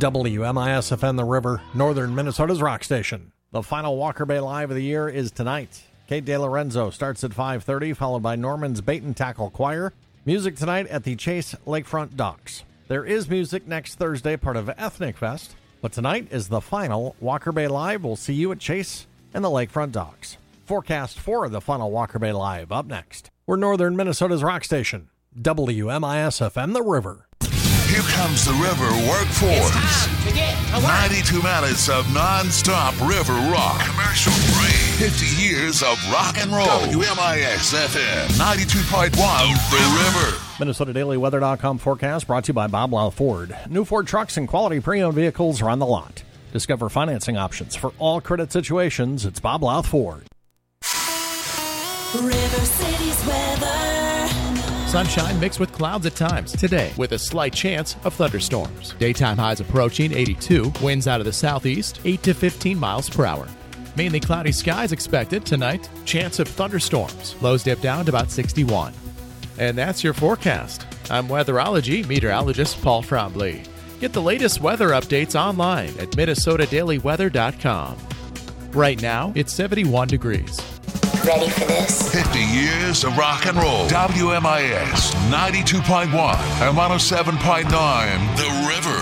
WMIS-FM The River, northern Minnesota's rock station. The final Walker Bay Live of the year is tonight. Kate DeLorenzo starts at 5:30, followed by Norman's Bait and Tackle Choir. Music tonight at the Chase Lakefront Docks. There is music next Thursday, part of Ethnic Fest, but tonight is the final Walker Bay Live. We'll see you at Chase and the Lakefront Docks. Forecast for the final Walker Bay Live up next. We're northern Minnesota's rock station, WMIS-FM The River. Here comes the River Workforce. It's time to get to work. 92 minutes of non-stop river rock. Commercial free. 50 years of rock and roll. WMIS-FM 92.1 The River. MinnesotaDailyWeather.com forecast brought to you by Bob Louth Ford. New Ford trucks and quality pre-owned vehicles are on the lot. Discover financing options for all credit situations. It's Bob Louth Ford. River City's weather. Sunshine mixed with clouds at times today with a slight chance of thunderstorms. Daytime highs approaching 82, winds out of the southeast 8 to 15 miles per hour. Mainly cloudy skies expected tonight, chance of thunderstorms. Lows dip down to about 61. And that's your forecast. I'm weatherology meteorologist Paul Trombley. Get the latest weather updates online at MinnesotaDailyWeather.com. Right now, it's 71 degrees. Ready for this? 50 years of rock and roll. WMIS 92.1 and 107.9 The River.